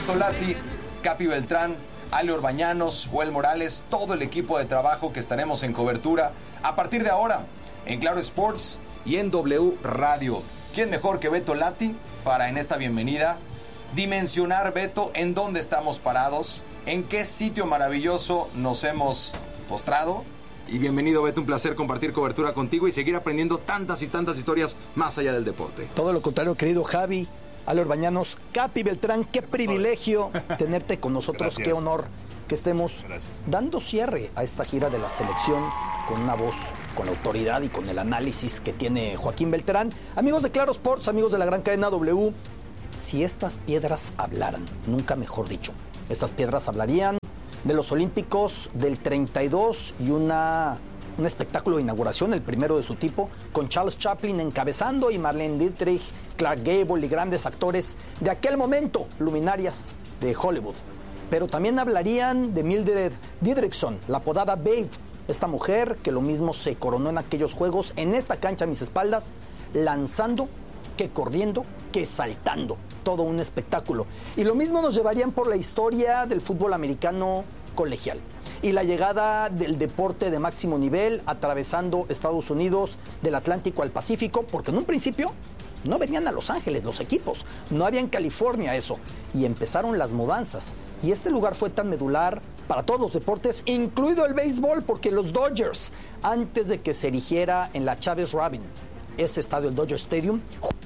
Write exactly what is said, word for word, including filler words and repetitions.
Beto Lati, Capi Beltrán, Ale Orbañanos, Joel Morales, todo el equipo de trabajo que estaremos en cobertura a partir de ahora en Claro Sports y en W Radio. ¿Quién mejor que Beto Lati para en esta bienvenida dimensionar, Beto, en dónde estamos parados, en qué sitio maravilloso nos hemos postrado? Y bienvenido, Beto, un placer compartir cobertura contigo y seguir aprendiendo tantas y tantas historias más allá del deporte. Todo lo contrario, querido Javi, Ale Orbañanos, Capi Beltrán, qué privilegio tenerte con nosotros. Gracias. Qué honor que estemos Gracias. dando cierre a esta gira de la selección con una voz, con la autoridad y con el análisis que tiene Joaquín Beltrán. Amigos de Claro Sports, amigos de la gran cadena W, si estas piedras hablaran, nunca mejor dicho, estas piedras hablarían de los Olímpicos del treinta y dos y una, un espectáculo de inauguración, el primero de su tipo, con Charles Chaplin encabezando y Marlene Dietrich, Clark Gable y grandes actores de aquel momento, luminarias de Hollywood. Pero también hablarían de Mildred Dietrichson, la apodada Babe, esta mujer que lo mismo se coronó en aquellos juegos, en esta cancha a mis espaldas, lanzando que corriendo, que saltando. Todo un espectáculo. Y lo mismo nos llevarían por la historia del fútbol americano colegial y la llegada del deporte de máximo nivel atravesando Estados Unidos del Atlántico al Pacífico, porque en un principio no venían a Los Ángeles los equipos, no había en California eso, y empezaron las mudanzas. Y este lugar fue tan medular para todos los deportes, incluido el béisbol, porque los Dodgers, antes de que se erigiera en la Chávez Rabin, ese estadio, el Dodger Stadium,